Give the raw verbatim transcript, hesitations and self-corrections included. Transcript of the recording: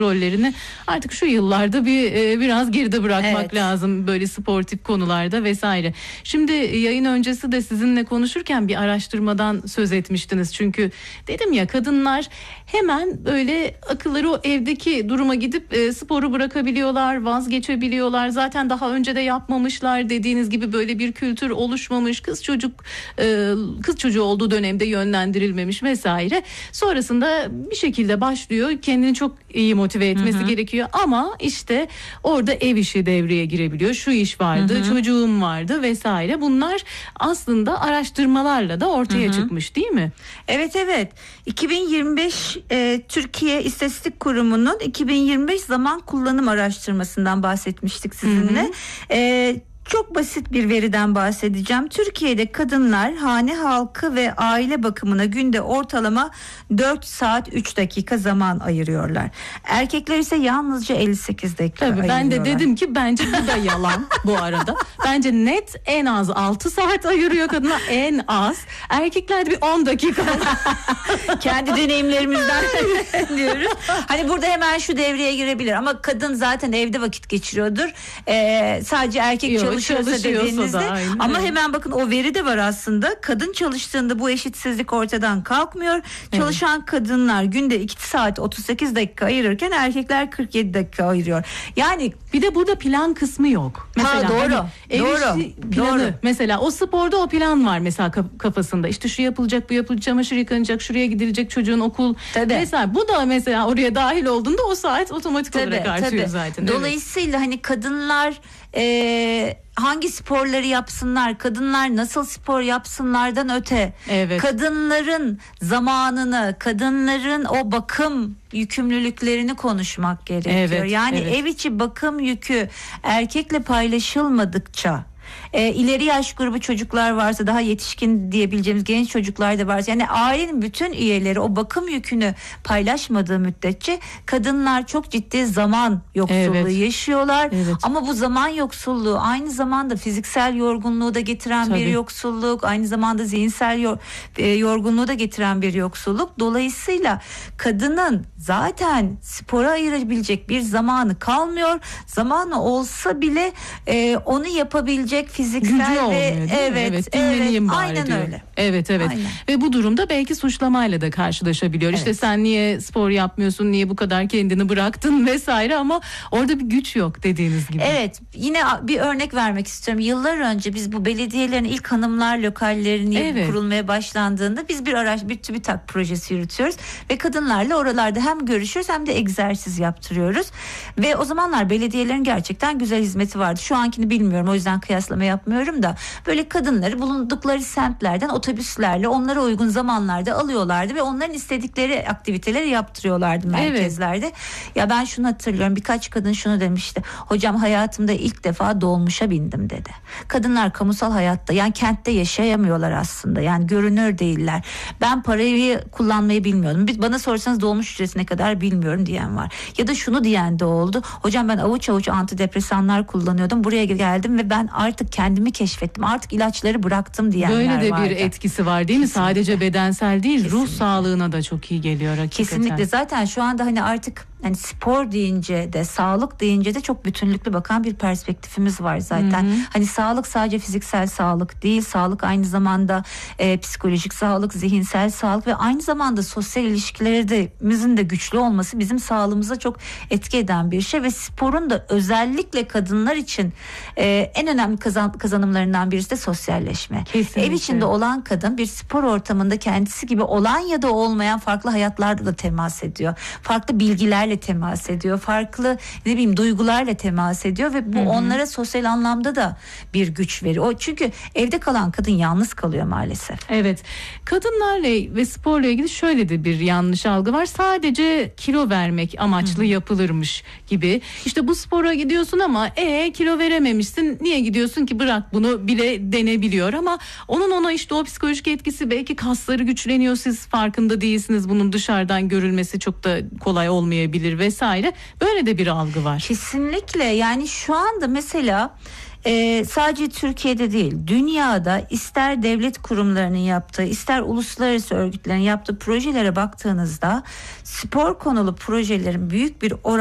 rollerini artık şu yıllarda bir e, biraz geride bırakmak Evet. lazım böyle sportif konularda vesaire. Şimdi yayın öncesi de sizinle konuşurken bir araştırmadan söz etmiştiniz. Çünkü dedim ya, kadınlar hemen böyle akılları o evdeki duruma gidip e, sporu bırakabiliyorlar, vazgeçebiliyorlar. Zaten daha önce de yapmamışlar, dediğiniz gibi böyle bir kültür oluşmamış, kız çocuk e, kız çocuğu olduğu dönemde yönlendirilmemiş vesaire. Sonrasında bir şekilde başlıyor, kendini çok iyi motive etmesi hı hı. gerekiyor ama işte orada ev işi devreye girebiliyor. Şu iş vardı, hı hı. çocuğum vardı vesaire. Bunlar aslında araştırmalarla da ortaya hı hı. çıkmış, değil mi? Evet evet. iki bin yirmi beş e, Türkiye İstatistik Kurumu'nun iki bin yirmi beş zaman kullanım araştırmasından bahsetmiştik sizinle. Hı hı. E, Çok basit bir veriden bahsedeceğim. Türkiye'de kadınlar hane halkı ve aile bakımına günde ortalama dört saat üç dakika zaman ayırıyorlar. Erkekler ise yalnızca elli sekiz dakika Tabii, ayırıyorlar. ben de dedim ki bence bu da yalan bu arada. Bence net en az altı saat ayırıyor kadınlar, en az. Erkekler de bir on dakika. Kendi deneyimlerimizden diyoruz. Hani burada hemen şu devreye girebilir ama kadın zaten evde vakit geçiriyordur. Ee, sadece erkek Yok, çalışıyorsa dediğinizde da, ama hemen bakın o veri de var aslında. Kadın çalıştığında bu eşitsizlik ortadan kalkmıyor. Çalışan evet. kadınlar günde iki saat otuz sekiz dakika ayırırken erkekler kırk yedi dakika ayırıyor. Yani bir de burada plan kısmı yok. Mesela ha, doğru. Hani ev doğru. işi planı. Doğru. Mesela o sporda o plan var mesela kafasında. İşte şu yapılacak, bu yapılacak, çamaşır yıkanacak, şuraya gidilecek, çocuğun okul. Tabii. Mesela bu da mesela oraya dahil olduğunda o saat otomatik tabii, olarak artıyor tabii. zaten. Dolayısıyla evet. hani kadınlar e, hangi sporları yapsınlar, kadınlar nasıl spor yapsınlardan öte evet. kadınların zamanını, kadınların o bakım yükümlülüklerini konuşmak gerekiyor. Evet, yani evet. ev içi bakım yükü erkekle paylaşılmadıkça, E, ileri yaş grubu çocuklar varsa, daha yetişkin diyebileceğimiz genç çocuklar da varsa, yani ailenin bütün üyeleri o bakım yükünü paylaşmadığı müddetçe kadınlar çok ciddi zaman yoksulluğu evet. yaşıyorlar. Evet. Ama bu zaman yoksulluğu aynı zamanda fiziksel yorgunluğu da getiren Tabii. bir yoksulluk, aynı zamanda zihinsel yor, e, yorgunluğu da getiren bir yoksulluk. Dolayısıyla kadının zaten spora ayırabilecek bir zamanı kalmıyor. Zamanı olsa bile e, onu yapabilecek fiziksel gücü olmuyor, ve evet, evet dinleneyim evet, bari aynen diyor. öyle. Evet evet. Aynen. Ve bu durumda belki suçlamayla da karşılaşabiliyor. Evet. İşte sen niye spor yapmıyorsun, niye bu kadar kendini bıraktın vesaire, ama orada bir güç yok dediğiniz gibi. Evet, yine bir örnek vermek istiyorum. Yıllar önce biz bu belediyelerin ilk hanımlar lokallerini evet. kurulmaya başlandığında biz bir araç bir TÜBİTAK projesi yürütüyoruz ve kadınlarla oralarda hem görüşüyoruz hem de egzersiz yaptırıyoruz. Ve o zamanlar belediyelerin gerçekten güzel hizmeti vardı. Şu ankini bilmiyorum, o yüzden kıyaslama yapmıyorum da, böyle kadınları bulundukları semtlerden otobüslerle onlara uygun zamanlarda alıyorlardı ve onların istedikleri aktiviteleri yaptırıyorlardı merkezlerde. Evet. Ya ben şunu hatırlıyorum, birkaç kadın şunu demişti: hocam hayatımda ilk defa dolmuşa bindim dedi. Kadınlar kamusal hayatta, yani kentte yaşayamıyorlar aslında, yani görünür değiller. Ben parayı kullanmayı bilmiyordum. Bana sorsanız dolmuş ücreti ne kadar bilmiyorum diyen var. Ya da şunu diyen de oldu: hocam ben avuç avuç antidepresanlar kullanıyordum, buraya geldim ve ben artık kendimi keşfettim, artık ilaçları bıraktım diyenler vardı. Böyle de vardı. bir etkisi var değil mi? Kesinlikle. Sadece bedensel değil, Kesinlikle. ruh sağlığına da çok iyi geliyor hakikaten. Kesinlikle. Zaten şu anda hani artık hani spor deyince de, sağlık deyince de çok bütünlüklü bakan bir perspektifimiz var zaten. Hı hı. Hani sağlık sadece fiziksel sağlık değil, sağlık aynı zamanda e, psikolojik sağlık, zihinsel sağlık ve aynı zamanda sosyal ilişkilerimizin de güçlü olması bizim sağlığımıza çok etki eden bir şey ve sporun da özellikle kadınlar için e, en önemli kazan, kazanımlarından birisi de sosyalleşme. Kesinlikle. Ev içinde olan kadın bir spor ortamında kendisi gibi olan ya da olmayan farklı hayatlarla da temas ediyor. Farklı bilgilerle temas ediyor. Farklı ne bileyim duygularla temas ediyor ve bu hı hı. onlara sosyal anlamda da bir güç veriyor. O çünkü evde kalan kadın yalnız kalıyor maalesef. Evet. Kadınlarla ve sporla ilgili şöyle de bir yanlış algı var. Sadece kilo vermek amaçlı hı hı. yapılırmış gibi. İşte bu spora gidiyorsun ama e kilo verememişsin. Niye gidiyorsun ki? Bırak bunu bile denebiliyor ama onun ona işte o psikolojik etkisi, belki kasları güçleniyor, siz farkında değilsiniz, bunun dışarıdan görülmesi çok da kolay olmayabilir vesaire. Böyle de bir algı var. Kesinlikle. Yani şu anda mesela Ee, sadece Türkiye'de değil, dünyada ister devlet kurumlarının yaptığı, ister uluslararası örgütlerin yaptığı projelere baktığınızda spor konulu projelerin büyük bir oran